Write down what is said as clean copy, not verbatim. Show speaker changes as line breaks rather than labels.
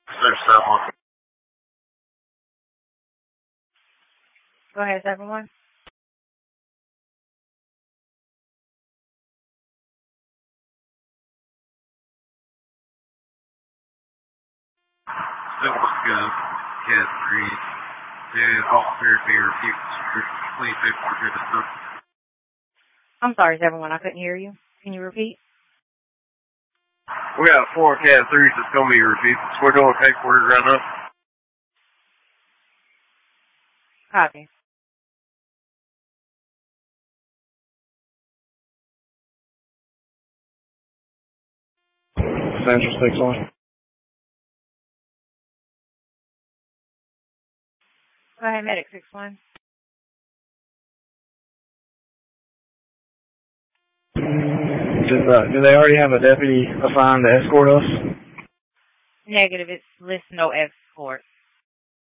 There's someone.
Go ahead, 7-1.
Still good. Cat 3. The officer be refused. Please report to the system.
I'm sorry, 7-1. I couldn't hear you. Can you repeat?
We got 4 Cat 3s that's going to be refused. We're doing paperwork right now.
Copy.
Central 6-1.
Go ahead, Medic 6-1.
Do they already have a deputy assigned to escort us?
Negative. It's list no escort.